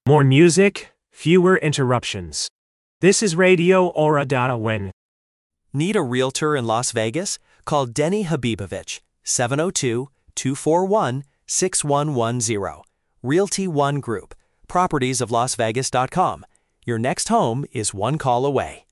More music, fewer interruptions. This is Radio Hora.Win. Need a realtor in Las Vegas? Call Denny Habibovich, 702-241-6110. Realty One Group, properties of Las Vegas.com. Your next home is one call away.